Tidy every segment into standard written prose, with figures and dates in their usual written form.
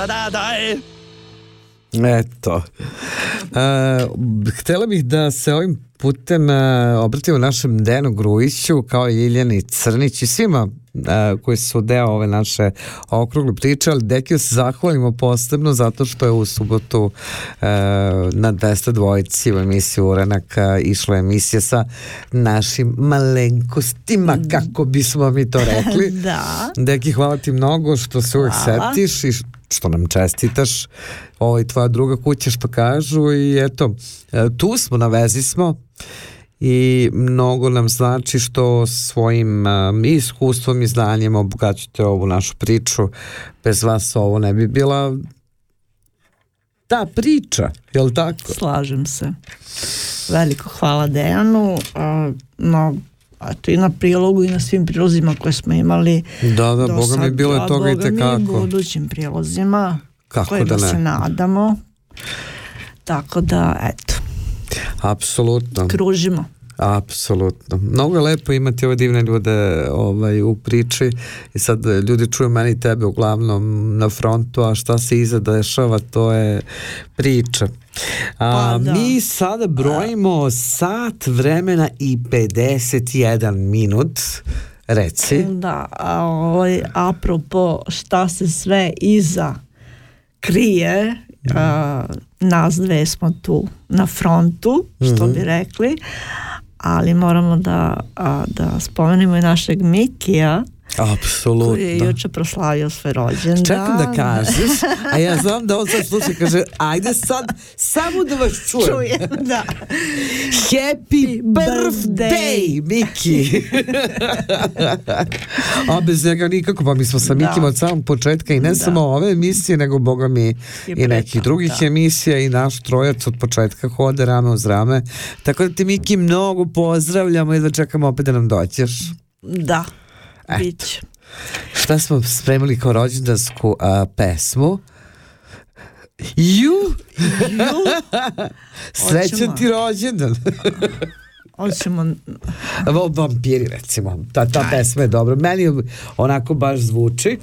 Eto. Htjela bih da se ovim putem obratimo našem Dejanu Grujiću, kao i Ljiljani Crnić i svima koji su deo ove naše okrugle priče, ali Dekiju se zahvalimo posebno zato što je u subotu na 202 u emisiju Urenak išla emisija sa našim malenkostima, kako bismo mi to rekli. Da. Deki, hvala ti mnogo što se uvijek setiš i što nam čestitaš. Ovo je tvoja druga kuća, što kažu, i eto, tu smo, na vezi smo i mnogo nam znači što svojim iskustvom i znanjem obogaćujete ovu našu priču. Bez vas ovo ne bi bila ta priča, je li tako? Slažem se. Veliko hvala Dejanu i na prilogu i na svim prilozima koje smo imali. Da, Boga mi bilo je toga i tekako. Boga mi budućim prilozima kojima da se nadamo. Tako da, eto. Apsolutno. Kružimo. Apsolutno. Mnogo je lepo imati ove divne ljude u priči i sad ljudi čuju meni i tebe uglavnom na frontu, a šta se iza dešava, to je priča. Mi sada brojimo sat vremena i 51 minut. Reci. Da, apropo šta se sve iza krije, nas dve smo tu na frontu, što bi rekli, ali moramo da spomenemo i našeg Mikija. Apsolutno. Koji je juče proslavio svoj rođendan. Čekam da kažeš, a ja znam da on sad sluša, kaže, ajde sad samo da vas čujem. Da. Happy birthday, Miki. A bez njega nikako, pa mi smo sa Mikim od samog početka i ne samo ove emisije, nego Boga mi i nekih drugih emisija i naš trojac od početka hode rame uz rame. Tako da ti, Miki, mnogo pozdravljamo i da čekamo opet da nam doćeš. Da. Bić. Šta smo spremili kao rođendansku pesmu? Srećan ti rođendan. Hoćemo Vampiri, recimo. Ta pesma je dobra. Meni onako baš zvuči.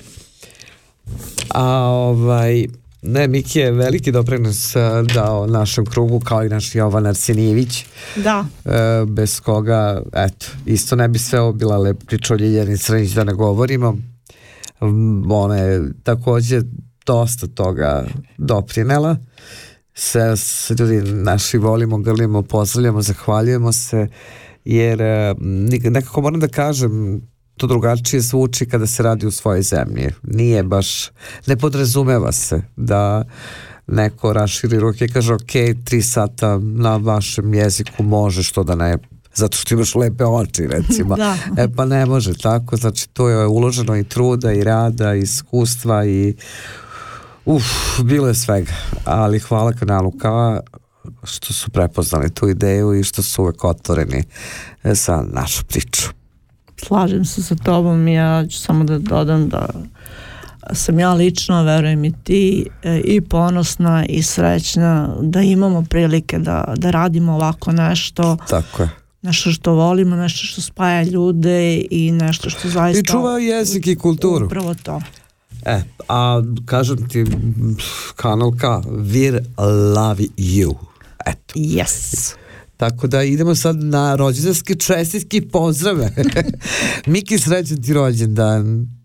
Ne, Miki je veliki doprinos dao našem krugu, kao i naš Jovan Arsenijević. Da. Bez koga, eto, isto ne bi sve ovo bila lepa priča o Ljiljani Crnić, da ne govorimo. Ona je također dosta toga doprinela. Sve ljudi naši volimo, grlimo, pozdravljamo, zahvaljujemo se, jer nekako moram da kažem, to drugačije zvuči kada se radi u svojoj zemlji. Nije baš, ne podrazumeva se da neko raširi ruke i kaže ok, 3 sata na vašem jeziku može, što da ne, zato što imaš lepe oči, recimo. Pa ne može tako, znači to je uloženo i truda i rada i iskustva i bilo je svega, ali hvala kanalu K što su prepoznali tu ideju i što su uvek otvoreni za našu priču. Slažem se sa tobom, ja ću samo da dodam da sam ja lično, verujem i ti, i ponosna i srećna da imamo prilike da radimo ovako nešto. Tako je. Nešto što volimo, nešto što spaja ljude i nešto što zaista... I čuva jezik i kulturu. Upravo to. A kažem ti, kanal K, wir love you. Eto. Yes. Tako da idemo sad na rođendanske čestitke i pozdrave. Miki, srećan ti rođendan.